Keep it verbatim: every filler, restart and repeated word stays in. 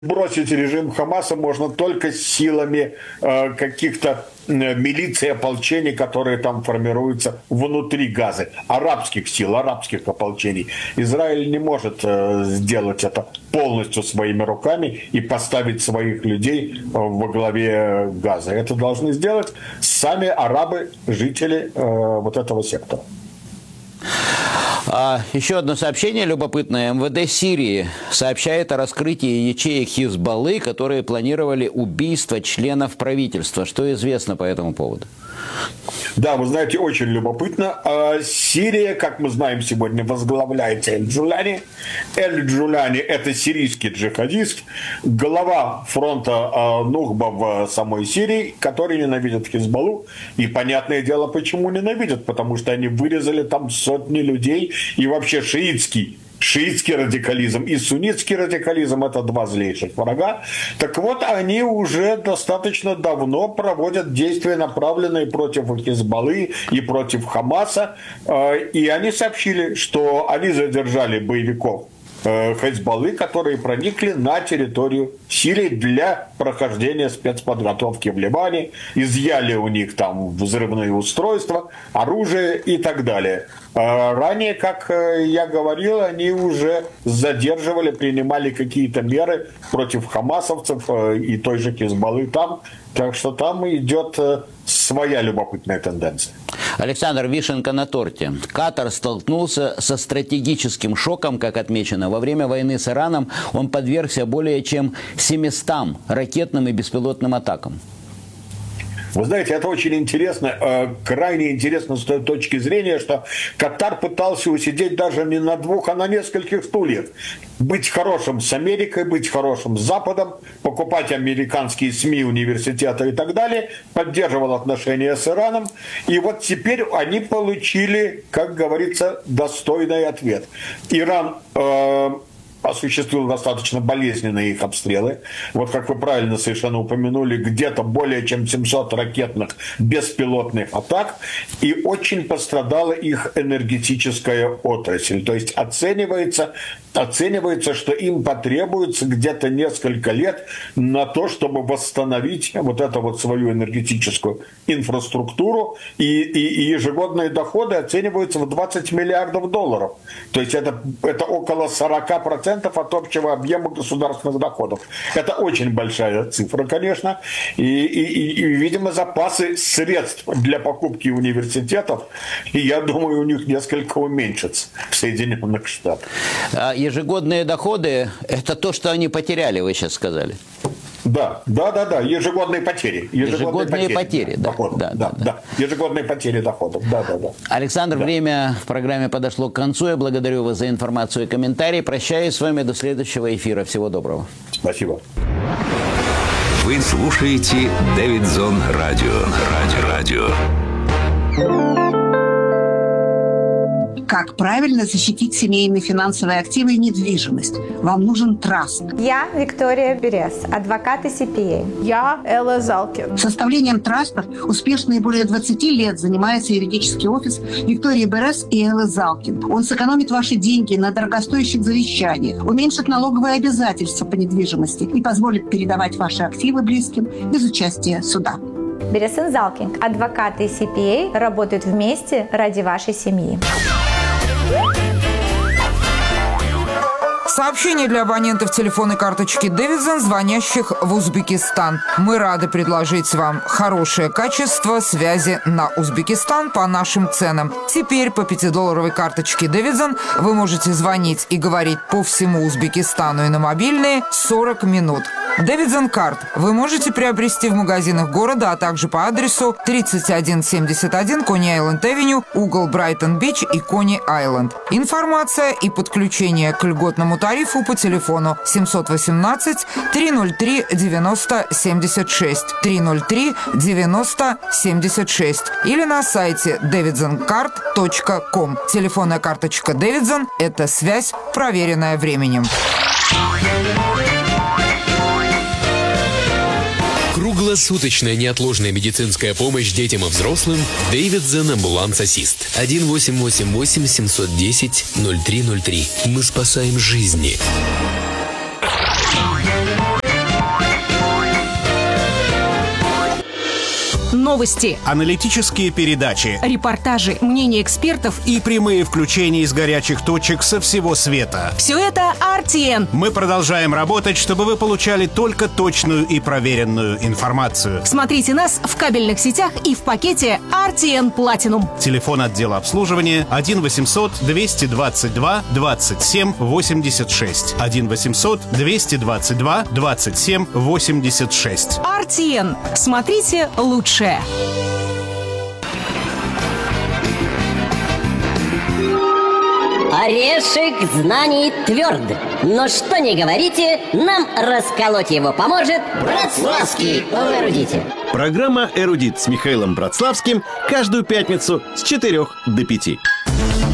Бросить режим Хамаса можно только силами э, каких-то э, милиций, ополчений, которые там формируются внутри Газы. Арабских сил, арабских ополчений. Израиль не может э, сделать это полностью своими руками и поставить своих людей э, во главе Газы. Это должны сделать сами арабы, жители э, вот этого сектора. А, еще одно сообщение любопытное. эм вэ дэ Сирии сообщает о раскрытии ячеек Хизбаллы, которые планировали убийство членов правительства. Что известно по этому поводу? Да, вы знаете, очень любопытно. Сирия, как мы знаем, сегодня возглавляется Эль-Джуляни. Эль-Джуляни – это сирийский джихадист, глава фронта Нухба в самой Сирии, который ненавидит Хизбаллу. И понятное дело, почему ненавидят, потому что они вырезали там сотни людей, и вообще шиитский Шиитский радикализм и суннитский радикализм – это два злейших врага. Так вот, они уже достаточно давно проводят действия, направленные против Хизбаллы и против Хамаса. И они сообщили, что они задержали боевиков Хизбаллы, которые проникли на территорию Сирии для прохождения спецподготовки в Ливане, изъяли у них там взрывные устройства, оружие и так далее. Ранее, как я говорил, они уже задерживали, принимали какие-то меры против хамасовцев и той же Хизбаллы там. Так что там идет своя любопытная тенденция. Александр, вишенка на торте. Катар столкнулся со стратегическим шоком, как отмечено. Во время войны с Ираном он подвергся более чем семистам ракетным и беспилотным атакам. Вы знаете, это очень интересно, крайне интересно с той точки зрения, что Катар пытался усидеть даже не на двух, а на нескольких стульях. Быть хорошим с Америкой, быть хорошим с Западом, покупать американские СМИ, университеты и так далее, поддерживал отношения с Ираном. И вот теперь они получили, как говорится, достойный ответ. Иран э, осуществил достаточно болезненные их обстрелы. Вот как вы правильно совершенно упомянули, где-то более чем семьсот ракетных беспилотных атак, и очень пострадала их энергетическая отрасль. То есть оценивается, оценивается, что им потребуется где-то несколько лет на то, чтобы восстановить вот эту вот свою энергетическую инфраструктуру, и, и, и ежегодные доходы оцениваются в двадцать миллиардов долларов. То есть это, это около сорок процентов от общего объема государственных доходов. Это очень большая цифра, конечно. И, и, и, и, видимо, запасы средств для покупки университетов, и я думаю, у них несколько уменьшатся в Соединенных Штатах. А ежегодные доходы – это то, что они потеряли, вы сейчас сказали. Да, да, да, да, ежегодные потери. Ежегодные, ежегодные потери, потери да, доходов. Да, да, да, да, да. Ежегодные потери доходов. Да, да, да. Александр, да. Время в программе подошло к концу. Я благодарю вас за информацию и комментарии. Прощаюсь с вами до следующего эфира. Всего доброго. Спасибо. Вы слушаете Дэвидсон Радио. Радио. Радио. Как правильно защитить семейные финансовые активы и недвижимость? Вам нужен траст. Я Виктория Берес, адвокат и си пи эй. Я Элла Залкин. Составлением трастов успешно и более двадцати лет занимается юридический офис Виктории Берес и Эллы Залкин. Он сэкономит ваши деньги на дорогостоящих завещаниях, уменьшит налоговые обязательства по недвижимости и позволит передавать ваши активы близким без участия суда. Берес и Залкин, адвокаты и си пи эй, работают вместе ради вашей семьи. Сообщение для абонентов телефонной карточки Дэвидсон, звонящих в Узбекистан. Мы рады предложить вам хорошее качество связи на Узбекистан по нашим ценам. Теперь по пятидолларовой карточке Дэвидсон вы можете звонить и говорить по всему Узбекистану и на мобильные сорок минут. Дэвидсон Карт вы можете приобрести в магазинах города, а также по адресу тридцать один семьдесят один Кони-Айленд-Авеню, угол Брайтон-Бич и Кони-Айленд. Информация и подключение к льготному тарифу по телефону семьсот восемнадцать триста три девяносто семьдесят шесть триста три девяносто семьдесят шесть или на сайте дэвидсон карт точка ком. Телефонная карточка Дэвидсон – это связь, проверенная временем. Круглосуточная неотложная медицинская помощь детям и взрослым. Дэвидсон Амбуланс Ассист. один восемь восемь восемь семьсот десять ноль три ноль три. Мы спасаем жизни. новости, аналитические передачи, репортажи, мнения экспертов и прямые включения из горячих точек со всего света. Все это ар ти эн. Мы продолжаем работать, чтобы вы получали только точную и проверенную информацию. Смотрите нас в кабельных сетях и в пакете ар ти эн Platinum. Телефон отдела обслуживания один восемьсот двести двадцать два двадцать семь восемьдесят шесть. один восемьсот двести двадцать два двадцать семь восемьдесят шесть. ар ти эн. Смотрите лучшее. Орешек знаний тверд, но что не говорите, нам расколоть его поможет Братславский в «Эрудите». Программа «Эрудит» с Михаилом Братславским каждую пятницу с четырёх до пяти.